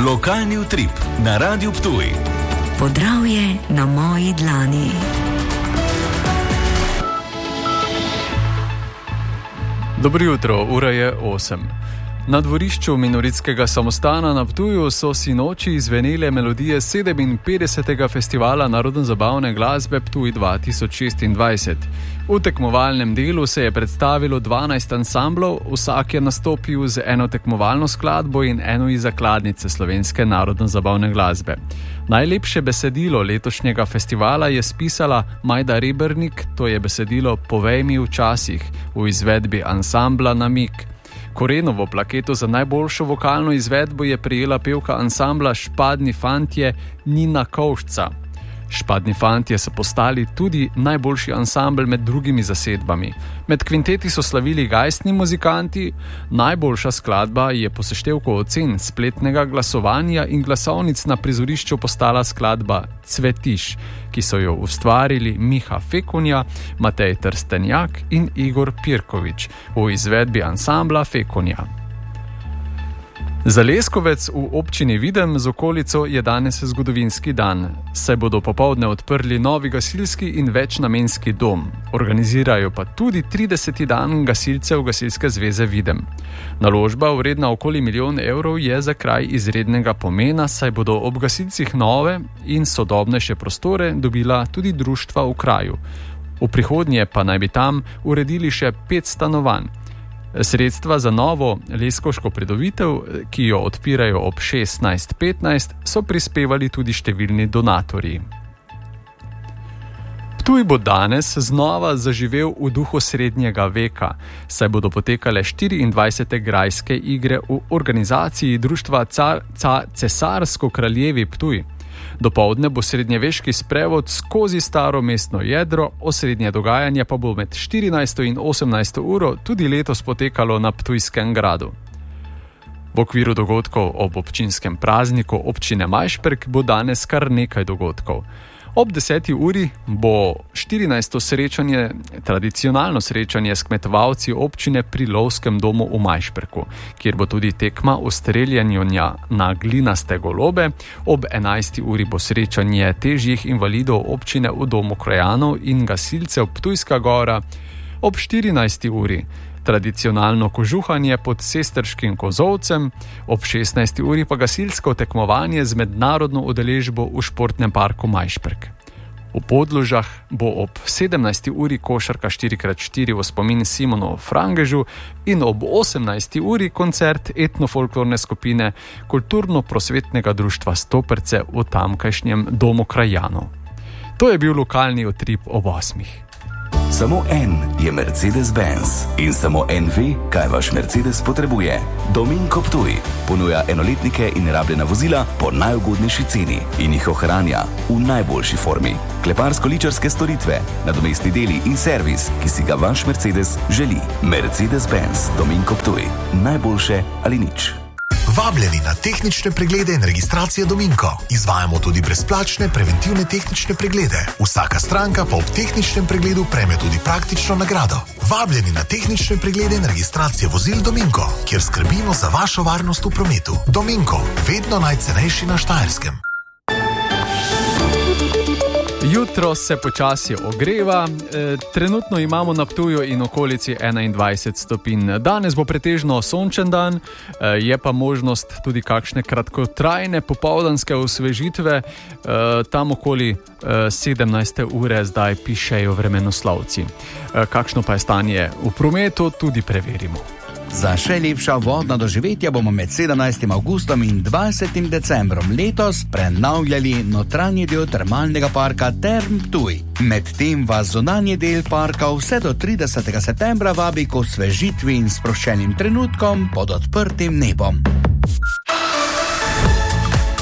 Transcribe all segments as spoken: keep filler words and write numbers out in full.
Lokalni utrip na Radiu Ptuj. Podravje na moji dlani. Dobro jutro, ura je osem. Na dvorišču Minoritskega samostana na Ptuju so sinoči izvenele melodije sedeminpetdesetega festivala narodno-zabavne glasbe Ptuj dva tisoč šestindvajset. V tekmovalnem delu se je predstavilo dvanajst ansamblov, vsak je nastopil z eno tekmovalno skladbo in eno iz zakladnice slovenske narodno-zabavne glasbe. Najlepše besedilo letošnjega festivala je spisala Majda Rebernik, to je besedilo Povej mi včasih, v izvedbi ansambla Namik. Korenovo plaketo za najboljšo vokalno izvedbo je prejela pevka ansambla Špadni fantje Nina Kovšca. Špadni fantje so postali tudi najboljši ansambl med drugimi zasedbami. Med kvinteti so slavili gajstni muzikanti, najboljša skladba je po seštevku ocen spletnega glasovanja in glasovnic na prizorišču postala skladba Cvetiš, ki so jo ustvarili Miha Fekonja, Matej Trstenjak in Igor Pirkovič v izvedbi ansambla Fekonja. Za Leskovec v občini Videm z okolico je danes zgodovinski dan, saj bodo popoldne odprli novi gasilski in večnamenski dom. Organizirajo pa tudi trideseti dan gasilcev Gasilske zveze Videm. Naložba vredna okoli milijon evrov je za kraj izrednega pomena, saj bodo ob gasilcih nove in sodobnejše prostore dobila tudi društva v kraju. V prihodnje pa naj bi tam uredili še pet stanovanj. Sredstva za novo leskovško pridobitev, ki jo odpirajo ob šestnajst petnajst, so prispevali tudi številni donatorji. Ptuj bo danes znova zaživel v duhu srednjega veka, saj bodo potekale štiriindvajsete grajske igre v organizaciji društva Car, Car, Cesarsko-kraljevi Ptuj. Dopoldne bo srednjeveški sprevod skozi staro mestno jedro, osrednje dogajanje pa bo med štirinajsto in osemnajsto uro tudi letos potekalo na Ptujskem gradu. V okviru dogodkov ob občinskem prazniku občine Majšperk bo danes kar nekaj dogodkov. Ob deseti uri bo štirinajsto srečanje, tradicionalno srečanje s kmetovalci občine pri Lovskem domu v Majšperku, kjer bo tudi tekma ustreljanja na glinaste golobe. Ob enajsti uri bo srečanje težjih invalidov občine v domu krajanov in gasilcev Ptujska gora. Ob štirinajsti uri tradicionalno kožuhanje pod Sestrškim kozolcem, ob šestnajsti uri pa gasilsko tekmovanje z mednarodno udeležbo v športnem parku Majšperk. V Podložah bo ob sedemnajsti uri košarka štiri krat štiri v spomin Simonu Frangežu in ob osemnajsti uri koncert etnofolklorne skupine Kulturno-prosvetnega društva Stoperce v tamkajšnjem domu krajanov. To je bil lokalni utrip ob osmih. Samo en je Mercedes-Benz in samo en ve, kaj vaš Mercedes potrebuje. Dominko Ptuj ponuja enoletnike in rabljena vozila po najugodnejši ceni in jih ohranja v najboljši formi. Kleparsko-ličarske storitve, nadomestni deli in servis, ki si ga vaš Mercedes želi. Mercedes-Benz Dominko Ptuj. Najboljše ali nič. Vabljeni na tehnične preglede in registracije Dominko. Izvajamo tudi brezplačne preventivne tehnične preglede. Vsaka stranka pa ob tehničnem pregledu prejme tudi praktično nagrado. Vabljeni na tehnične preglede in registracije vozil Dominko, kjer skrbimo za vašo varnost v prometu. Dominko, vedno najcenejši na Štajerskem. Jutro se počasi ogreva, e, trenutno imamo na Ptuju in okolici enaindvajset stopinj. Danes bo pretežno sončen dan, e, je pa možnost tudi kakšne kratkotrajne popoldanske osvežitve, e, tam okoli e, sedemnajste ure zdaj pišejo vremenoslovci. E, kakšno pa je stanje v prometu, tudi preverimo. Za še lepša vodna doživetja bomo med sedemnajstim avgustom in dvajsetim decembrom letos prenavljali notranji del termalnega parka Term Ptuj. Medtem vas zunanji del parka vse do tridesetega septembra vabi k osvežitvi in sproščenim trenutkom pod odprtim nebom.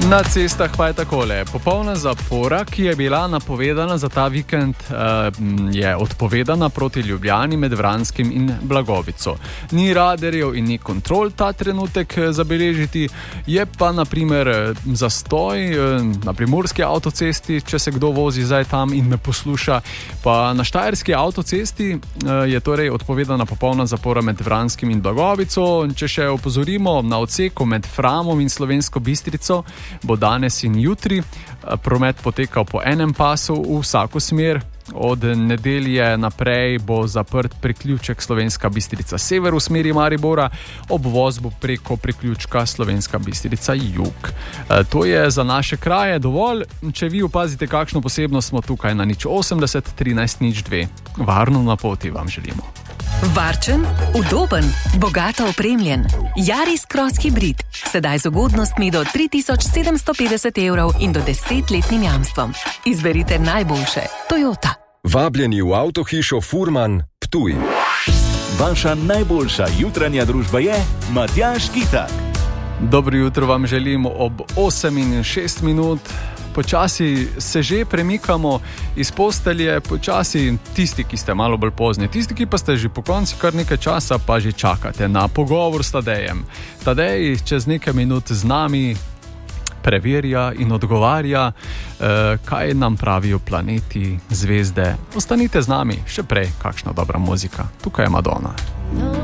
Na cestah pa je takole. Popolna zapora, ki je bila napovedana za ta vikend, je odpovedana proti Ljubljani med Vranskim in Blagovico. Ni radarjev in ni kontrol ta trenutek zabeležiti, je pa na primer zastoj na primorski avtocesti, če se kdo vozi zdaj tam in me posluša, pa na štajerski avtocesti je torej odpovedana popolna zapora med Vranskim in Blagovico. Če še opozorimo na odseku med Framom in Slovensko Bistrico, bo danes in jutri promet potekal po enem pasu v vsako smer. Od nedelje naprej bo zaprt priključek Slovenska Bistrica sever v smeri Maribora, obvoz bo preko priključka Slovenska Bistrica jug. E, to je za naše kraje dovolj. Če vi opazite kakšno posebnost, smo tukaj na nič osemdeset trinajst nič dve. Varno na poti vam želimo. Varčen, udoben, bogato opremljen. Yaris Cross Hybrid. Sedaj z ugodnostmi do tri tisoč sedemsto petdeset evrov in do desetletnim jamstvom. Izberite najboljše. Toyota. Vabljeni v avtohišo Furman, Ptuj. Vaša najboljša jutranja družba je Matjaž Kitak. Dobro jutro vam želim ob osem in šest minut. Počasi se že premikamo iz postelje, počasi tisti, ki ste malo bolj pozni, tisti, ki pa ste že po konci kar nekaj časa, pa že čakate na pogovor s Tadejem. Tadej čez nekaj minut z nami preverja in odgovarja, eh, kaj nam pravijo planeti, zvezde. Ostanite z nami, še prej kakšna dobra muzika. Tukaj je Madonna.